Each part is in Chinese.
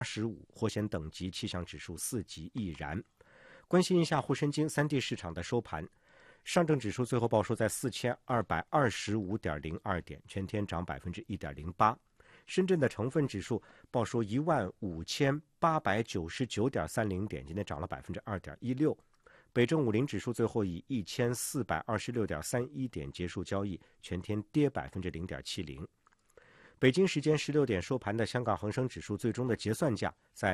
85，火险等级气象指数4级易燃。关心一下沪深京3地市场的收盘，上证指数最后报收在4225.02点，全天涨 1.08%。深圳的成分指数报收15899.30点，今天涨了 2.16%。北证50指数最后以1426.31点结束交易，全天跌 0.70%。北京时间16点收盘的香港恒生指数最终的结算价在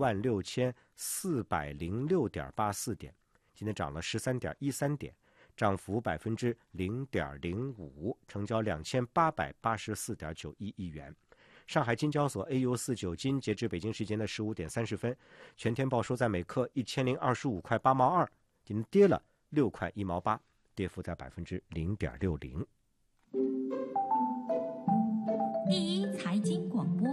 26,406.84点，今天涨了 13.13点，涨幅 0.05%， 成交2884.91亿元。上海金交所 AU4 金截至北京时间的15点30分，全天报收在每克1025块8毛2，今天跌了6块1毛8，跌幅在 0.60%。 第一财经广播，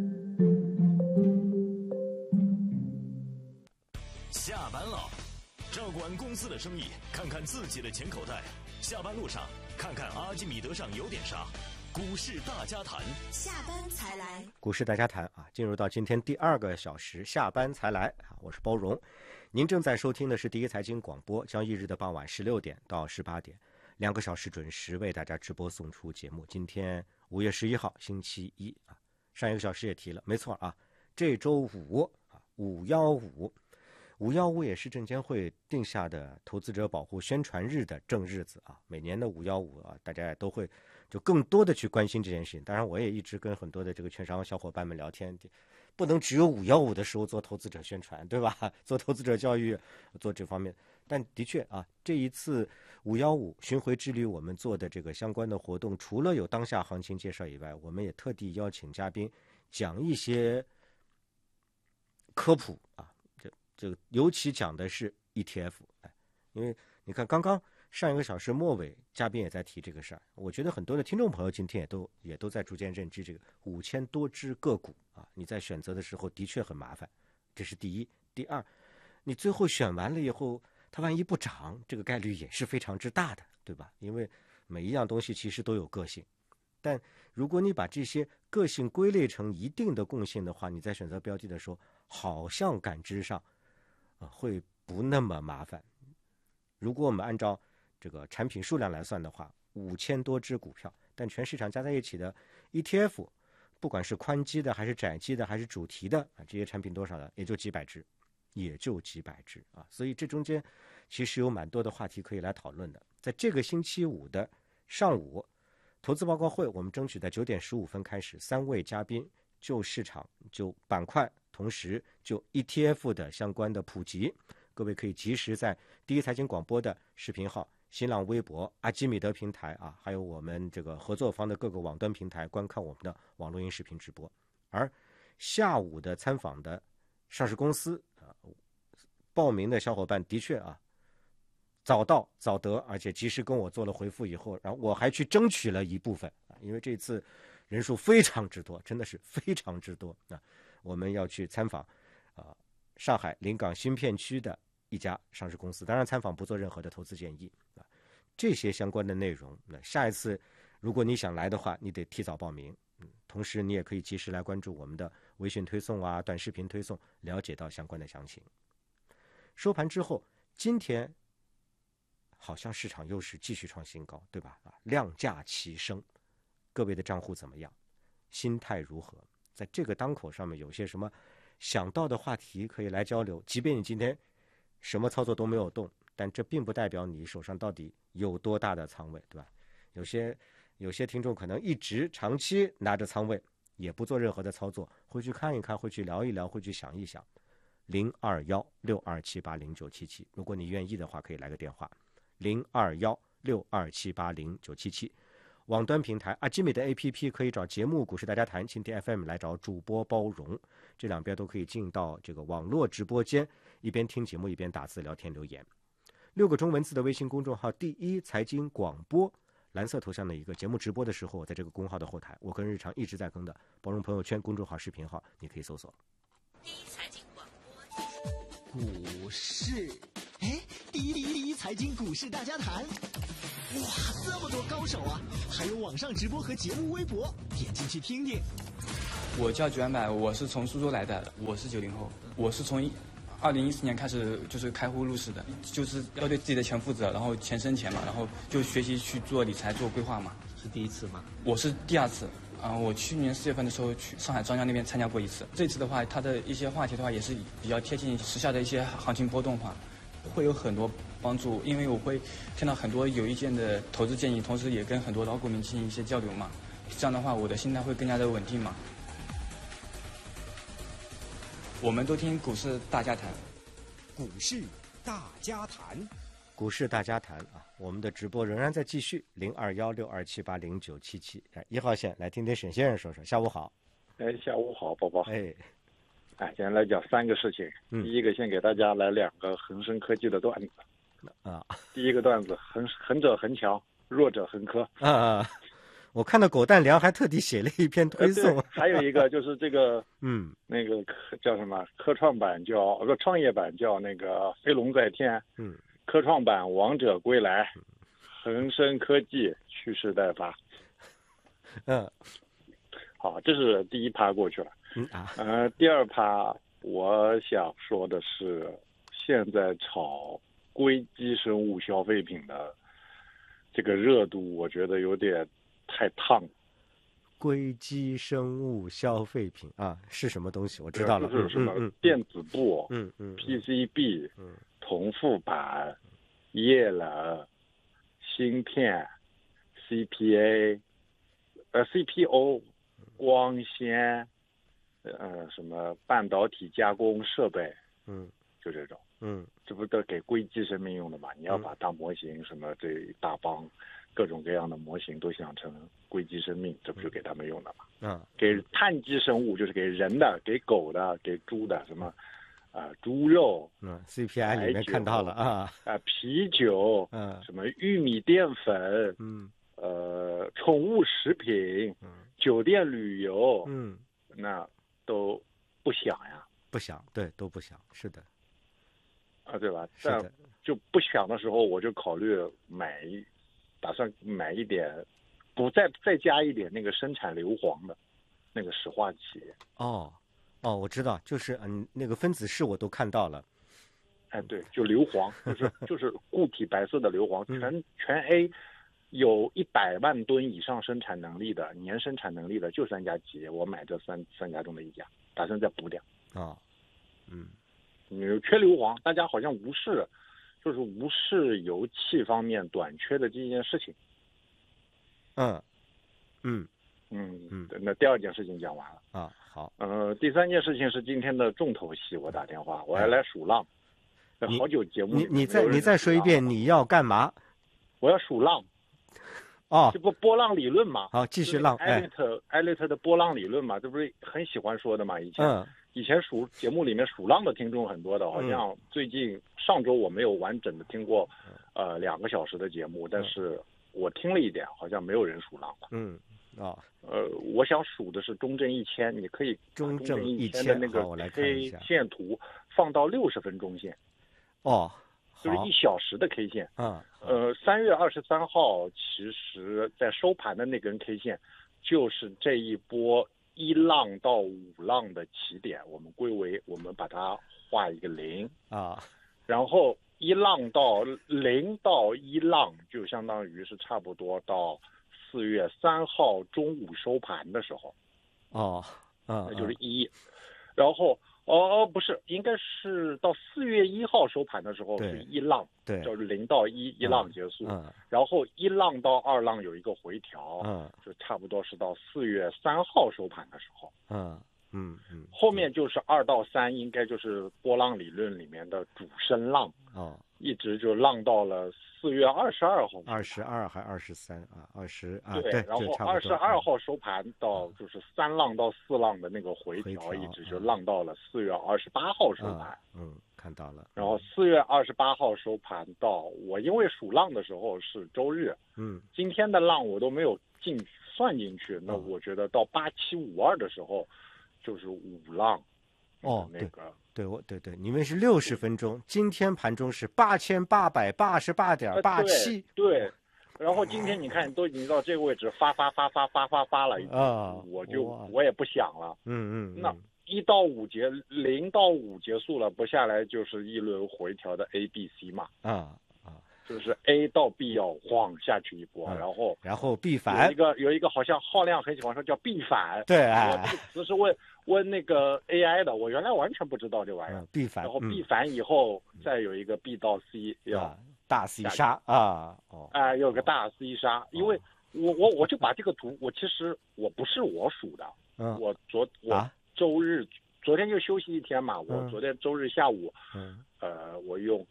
下班了，照管公司的生意，看看自己的钱口袋。下班路上，看看阿基米德上有点啥。股市大家谈， 下班才来。 股市大家谈啊，进入到今天第2个小时，下班才来啊，我是包荣。您正在收听的是第一财经广播，交易日的傍晚16点到18点，2个小时准时为大家直播送出节目。今天5月11号星期一啊，上一个小时也提了，没错啊，这周五啊，515也是证监会定下的投资者保护宣传日的正日子啊。每年的515啊，大家也都会就更多的去关心这件事情。当然，我也一直跟很多的这个券商小伙伴们聊天，不能只有515的时候做投资者宣传，对吧？做投资者教育，做这方面。但的确啊，这一次515巡回之旅我们做的这个相关的活动，除了有当下行情介绍以外，我们也特地邀请嘉宾讲一些科普啊。这个尤其讲的是 ETF， 因为你看刚刚上一个小时末尾嘉宾也在提这个事儿，我觉得很多的听众朋友今天也都在逐渐认知这个5000多只个股啊，你在选择的时候的确很麻烦，这是第一。第二，你最后选完了以后，它万一不涨，这个概率也是非常之大的，对吧？因为每一样东西其实都有个性，但如果你把这些个性归类成一定的共性的话，你在选择标的的时候，好像感知上会不那么麻烦。如果我们按照这个产品数量来算的话，5000多只股票，但全市场加在一起的 ETF， 不管是宽基的还是窄基的还是主题的啊，这些产品多少呢？也就几百只啊。所以这中间其实有蛮多的话题可以来讨论的。在这个星期五的上午，投资报告会我们争取在9点15分开始，3位嘉宾就市场就板块，同时就 ETF 的相关的普及，各位可以及时在第一财经广播的视频号、新浪微博、阿基米德平台啊，还有我们这个合作方的各个网端平台观看我们的网络音视频直播。而下午的参访的上市公司报名的小伙伴的确啊早到早得，而且及时跟我做了回复以后，然后我还去争取了一部分啊，因为这次人数非常之多，真的是非常之多啊。我们要去参访上海临港新片区的一家上市公司，当然参访不做任何的投资建议啊。这些相关的内容，那下一次如果你想来的话，你得提早报名，同时你也可以及时来关注我们的微信推送啊、短视频推送，了解到相关的详情。收盘之后，今天好像市场又是继续创新高，对吧？量价齐升，各位的账户怎么样？心态如何？在这个当口上面有些什么想到的话题可以来交流，即便你今天什么操作都没有动，但这并不代表你手上到底有多大的仓位，对吧？有些听众可能一直长期拿着仓位，也不做任何的操作，会去看一看，会去聊一聊，会去想一想。021-6278-0977，如果你愿意的话，可以来个电话。021-6278-0977。网端平台阿基米的 APP 可以找节目股市大家谈，蜻蜓 FM 来找主播包容，这两边都可以进到这个网络直播间，一边听节目一边打字聊天留言。6个中文字的微信公众号第一财经广播，蓝色头像的一个节目直播的时候，在这个公号的后台，我跟日常一直在更的包容朋友圈公众号视频号，你可以搜索。 第一财经广播股市，第一财经股市大家谈。哇，这么多高手啊！还有网上直播和节目微博，点进去听听。 我叫九万百，我是从苏州来的，我是90后，我是从2014年开始就是开户入市的，就是要对自己的钱负责，然后钱生钱嘛，然后就学习去做理财、做规划嘛。 是第一次吗？ 我是第2次。我去年4月份的时候去上海张江那边参加过一次。这次的话，它的一些话题的话也是比较贴近时下的一些行情波动化，会有很多帮助。因为我会看到很多有意见的投资建议，同时也跟很多老股民进行一些交流嘛。这样的话，我的心态会更加的稳定嘛。我们都听股市大家谈， 股市大家谈， 股市大家谈啊，我们的直播仍然在继续，021627809771号线来听听沈先生说说。下午好。 下午好，宝宝。 今天来讲3个事情。第一个，先给大家来2个恒生科技的段子。第一个段子，恒者恒强，弱者恒科。 我看到狗蛋粮还特地写了一篇推送。 还有一个就是这个，那个叫什么？科创板叫创业板叫那个飞龙在天。科创板王者归来，恒生科技蓄势待发。好，这是第一趴过去了。第二趴我想说的是，现在炒硅基生物消费品的这个热度，我觉得有点太烫了。 硅基生物消费品是什么东西？我知道了， 就是什么电子布、PCB、铜副板、液冷、芯片、CPO、光纤，什么半导体加工设备，就这种，这不都给硅基生命用的嘛？你要把大模型什么这一大帮各种各样的模型都想成硅基生命，这不就给他们用的嘛？给碳基生物就是给人的、给狗的、给猪的，什么猪肉 ，CPI 里面看到了啤酒，什么玉米淀粉，宠物食品，酒店旅游，那都不想呀， 不想，对，都不想，是的， 对吧？ 是的， 就不想的时候，我就考虑打算买一点，再加一点那个生产硫磺的，那个石化企业。 我知道，就是那个分子式我都看到了。 对，就硫磺，就是固体白色的硫磺，全 A 有100万吨以上生产能力的年生产能力的就3家企业，我买这三家中的1家，打算再补点。你缺硫磺，大家好像无视油气方面短缺的这件事情。那第2件事情讲完了好。 第3件事情是今天的重头戏，我打电话，我要来数浪。好久节目你再说一遍，你要干嘛？ 我要数浪。这不波浪理论嘛？ 好，继续浪。 艾略特的波浪理论嘛，这不是很喜欢说的嘛？以前节目里面数浪的听众很多的，好像最近上周我没有完整的听过2个小时的节目，但是我听了一点，好像没有人数浪了。我想数的是中证1000，你可以中证1000 的那个 K 线图放到60分钟线。就是1小时的 K 线。3月23号，其实在收盘的那根 K 线，就是这一波1浪到5浪的起点，我们把它画一个0然后0到1浪就相当于是差不多到4月3号中午收盘的时候。那就是1。然后不是，应该是到4月1号收盘的时候是1浪，就是0到1浪结束。然后1浪到2浪有一个回调，就差不多是到4月3号收盘的时候。后面就是2到3，应该就是波浪理论里面的主升浪。一直就浪到了4月22号 ，22还2320 对，然后22号收盘到就是3浪到4浪的那个回调，一直就浪到了4月28号收盘。 看到了。 然后4月28号收盘到，我因为数浪的时候是周日，今天的浪我都没有算进去，那我觉得到8752的时候就是5浪。 对，你们是60分钟，今天盘中是8888.87， 对， 然后今天你看都已经到这个位置发了我也不想了。那1到5节0到5结束了，不下来就是一轮回调的 A、B、C 嘛。就是 A 到 B 要晃下去一波，然后 B 反有一个好像浩亮很喜欢说叫 B 反。 对， 我这个词是问那个 AI 的，我原来完全不知道这玩意儿。 B 反， 然后 B 反以后再有一个 B 到 C 要大 C 杀啊。 有个大 C 杀，因为我就把这个图，其实不是我数的，我昨天就休息一天嘛，我昨天周日下午，我用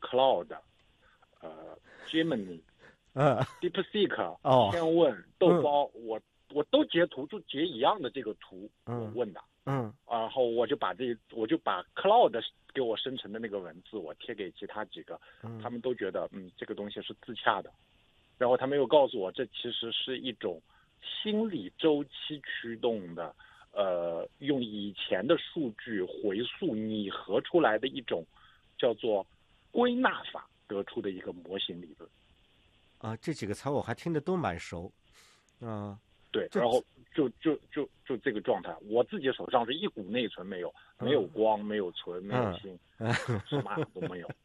Cloud。Gemini、DeepSeek、天问、豆包，我都截图，就截一样的这个图，我问的，然后我就把 Cloud 给我生成的那个文字，我贴给其他几个，他们都觉得这个东西是自洽的，然后他们又告诉我，这其实是一种心理周期驱动的，用以前的数据回溯拟合出来的一种叫做归纳法得出的一个模型理论。 这几个词我还听得都蛮熟。 对，然后就这个状态，我自己手上是一股内存没有，没有光，没有存，没有心，什么都没有。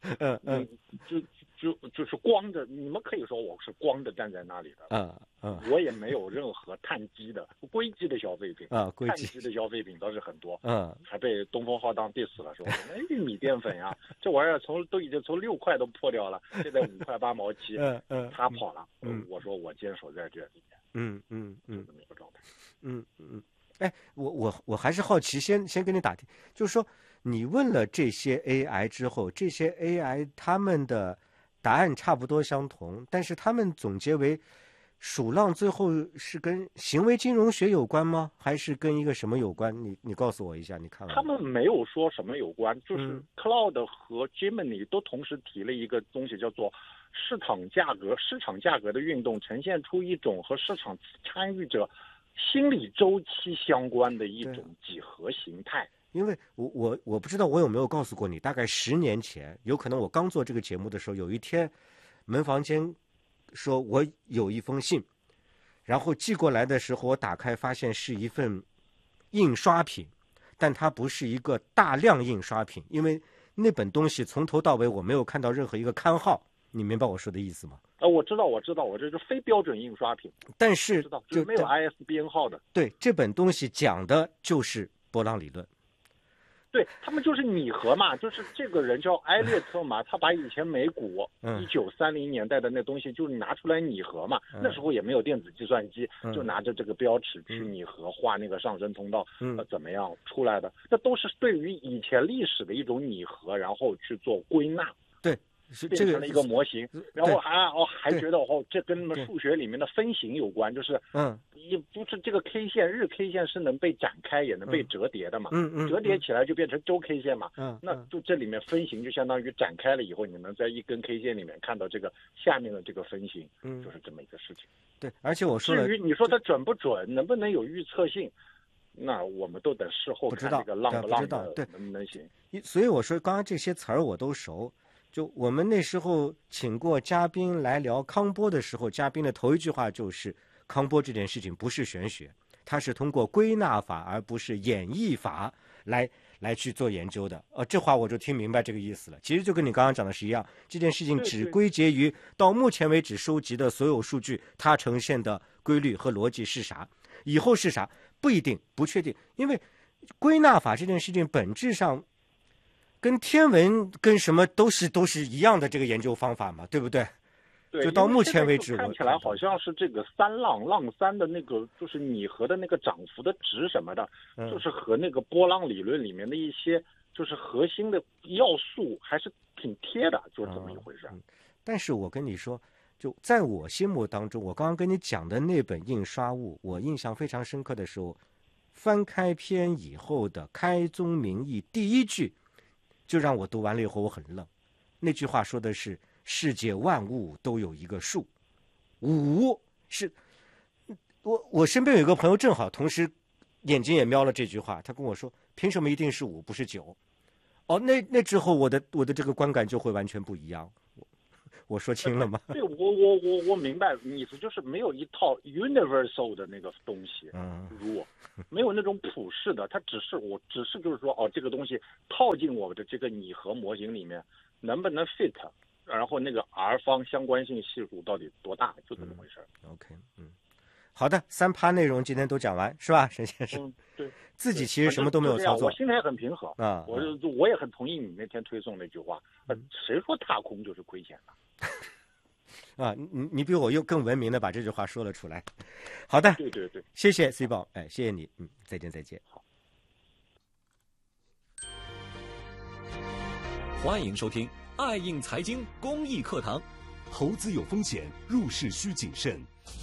就是光着，你们可以说我是光着站在那里的。我也没有任何碳基的硅基的消费品。碳基的消费品倒是很多。还被东风浩荡 diss 了，说玉米淀粉呀，这玩意儿都已经从6块都破掉了，现在5块8毛7。他跑了。我说我坚守在这里面。就这么一个状态。 我还是好奇，先跟你打听，就是说你问了这些 AI 之后，这些 AI 他们的答案差不多相同，但是他们总结为鼠浪最后是跟行为金融学有关吗？还是跟一个什么有关？你告诉我一下，你看看。 他们没有说什么有关，就是 Cloud 和 Gemini 都同时提了一个东西，叫做市场价格的运动呈现出一种和市场参与者心理周期相关的一种几何形态。 因为我不知道我有没有告诉过你，大概10年前，有可能我刚做这个节目的时候，有一天门房间说我有一封信，然后寄过来的时候，我打开发现是一份印刷品，但它不是一个大量印刷品，因为那本东西从头到尾我没有看到任何一个刊号。你明白我说的意思吗？ 我知道，我这是非标准印刷品， 但是就没有 ISBN 号的。 对，这本东西讲的就是波浪理论。 对，他们就是拟合嘛，就是这个人叫埃略特嘛，他把以前美股1930年代的那东西就是拿出来拟合嘛，那时候也没有电子计算机，就拿着这个标尺去拟合，画那个上升通道，怎么样出来的？这都是对于以前历史的一种拟合，然后去做归纳。 对。 变成了一个模型，然后还觉得这跟数学里面的分形有关，就是也不是这个 K 线日 K 线是能被展开也能被折叠的嘛，折叠起来就变成周 K 线嘛，那就这里面分形就相当于展开了以后，你能在一根 K 线里面看到这个下面的这个分形，就是这么一个事情。 对，而且我说至于你说它准不准，能不能有预测性，那我们都等事后看这个浪不浪的能不能行。 所以我说刚刚这些词儿我都熟。就我们那时候请过嘉宾来聊康波的时候，嘉宾的头一句话就是康波这件事情不是玄学，它是通过归纳法而不是演绎法来去做研究的。这话我就听明白这个意思了。其实就跟你刚刚讲的是一样，这件事情只归结于到目前为止收集的所有数据，它呈现的规律和逻辑是啥，以后是啥不一定，不确定。因为归纳法这件事情本质上跟天文跟什么都是一样的这个研究方法嘛，对不对？ 对， 就到目前为止， 看起来好像是这个浪3的那个就是拟合的那个涨幅的值什么的，就是和那个波浪理论里面的一些就是核心的要素还是挺贴的，就是这么一回事。 但是我跟你说，就在我心目当中，我刚刚跟你讲的那本印刷物，我印象非常深刻的时候，翻开篇以后的开宗明义第一句。就让我读完了以后我很愣，那句话说的是世界万物都有一个数，5是我身边有一个朋友正好同时眼睛也瞄了这句话，他跟我说凭什么一定是5不是9？那之后我的这个观感就会完全不一样。 我说清了吗？ 对，我明白意思，就是没有一套 universal 的那个东西，没有那种普世的，它只是就是说，这个东西套进我的这个拟合模型里面，能不能 fit， 然后那个 R 方相关性系数到底多大，就这么回事。 OK， 好的，3趴内容今天都讲完是吧，沈先生？ 对， 自己其实什么都没有操作， 我心态很平和啊。我也很同意你那天推送那句话，谁说踏空就是亏钱的？ 啊，你比我又更文明的把这句话说了出来。好的， 对， 谢谢 C 宝，谢谢你，再见。 好， 欢迎收听爱应财经公益课堂。 投资有风险，入市需谨慎。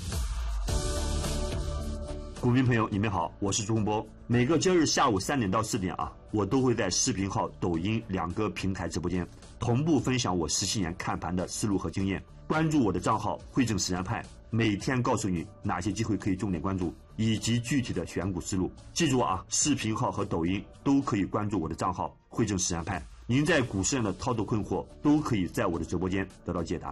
股民朋友，你们好，我是朱洪波。每个周日下午3点到4点我都会在视频号、抖音2个平台直播间同步分享我17年看盘的思路和经验。关注我的账号汇正实战派，每天告诉你哪些机会可以重点关注，以及具体的选股思路。记住视频号和抖音都可以关注我的账号汇正实战派。您在股市上的操作困惑，都可以在我的直播间得到解答。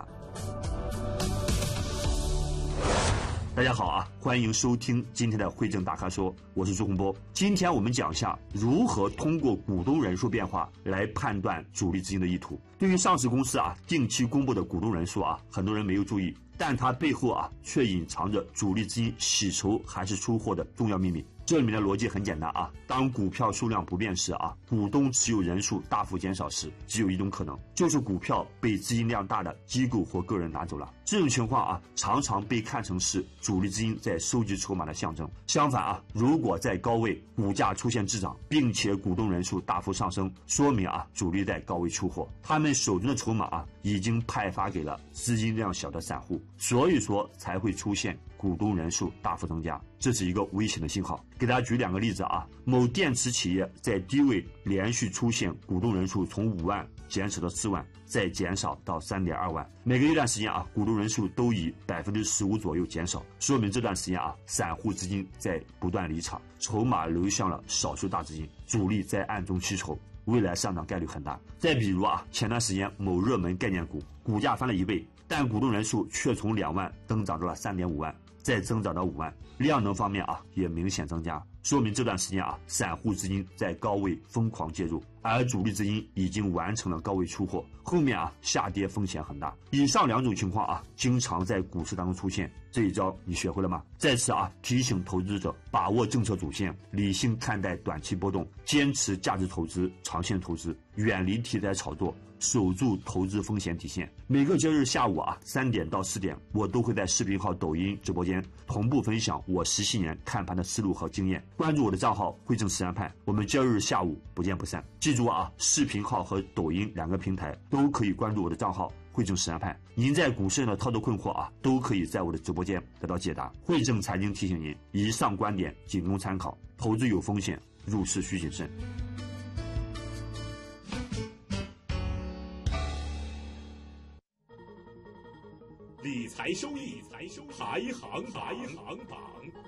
大家好欢迎收听今天的汇正大咖说，我是朱洪波。今天我们讲一下如何通过股东人数变化来判断主力资金的意图。对于上市公司定期公布的股东人数很多人没有注意，但它背后却隐藏着主力资金洗筹还是出货的重要秘密。这里面的逻辑很简单当股票数量不变时股东持有人数大幅减少时，只有一种可能，就是股票被资金量大的机构或个人拿走了。这种情况常常被看成是主力资金在收集筹码的象征。相反如果在高位股价出现滞涨，并且股东人数大幅上升，说明主力在高位出货，他们手中的筹码已经派发给了资金量小的散户，所以说才会出现股东人数大幅增加，这是一个危险的信号。给大家举2个例子某电池企业在低位连续出现股东人数从5万减少到4万，再减少到3.2万，每隔一段时间股东人数都以15%左右减少，说明这段时间散户资金在不断离场，筹码流向了少数大资金，主力在暗中吸筹，未来上涨概率很大。再比如前段时间某热门概念股股价翻了1倍，但股东人数却从2万增长到了3.5万，再增长到5万，量能方面也明显增加，说明这段时间散户资金在高位疯狂介入，而主力资金已经完成了高位出货，后面下跌风险很大。以上2种情况经常在股市当中出现，这一招你学会了吗？在此提醒投资者把握政策主线，理性看待短期波动，坚持价值投资、长线投资，远离题材炒作，守住投资风险底线。每个周日下午3点到4点，我都会在视频号、抖音直播间同步分享我17年看盘的思路和经验。关注我的账号汇正实战派，我们周日下午不见不散。记住视频号和抖音2个平台都可以关注我的账号汇正实战派。您在股市上的操作困惑都可以在我的直播间得到解答。汇正财经提醒您，以上观点仅供参考，投资有风险，入市需谨慎。 理财收益排行榜。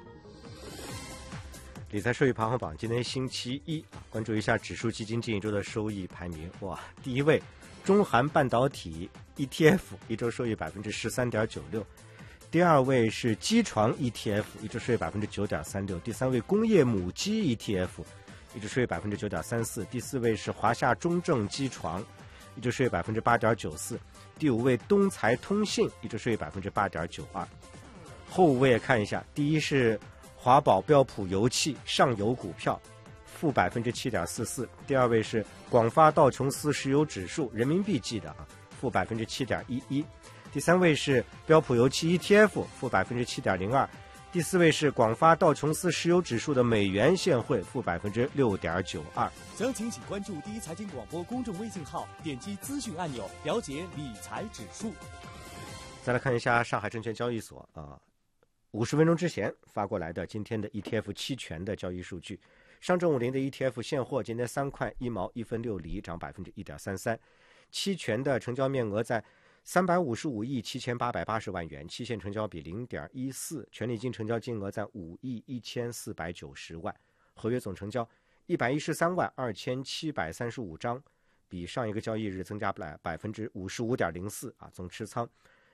理财收益排行榜，今天星期一关注一下指数基金近一周的收益排名。第一位中韩半导体 ETF 一周收益 13.96%， 第二位是机床 ETF 一周收益 9.36%， 第三位工业母机 ETF 一周收益 9.34%， 第四位是华夏中证机床一周收益 8.94%， 第五位东财通信一周收益 8.92%。 后位看一下，第一是华宝标普油气上游股票负 7.44%， 第二位是广发道琼斯石油指数人民币计的负 7.11%， 第三位是标普油气 ETF 负 7.02%， 第四位是广发道琼斯石油指数的美元现汇负 6.92%。 详情请关注第一财经广播公众微信号，点击资讯按钮了解理财指数。 再来看一下上海证券交易所50分钟之前发过来的今天的 ETF 期权的交易数据。上证50的 ETF 现货今天3块1毛1分6厘，涨 1.33%， 期权的成交面额在355亿7880万元，期限成交比 0.14， 权利金成交金额在5亿1490万，合约总成交113万2735张， 比上一个交易日增加55.04%啊，总持仓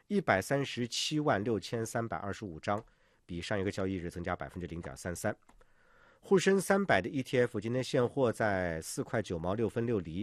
1376325张，比上一个交易日增加0.33%。沪深300的 ETF 今天现货在4块9毛6分6厘，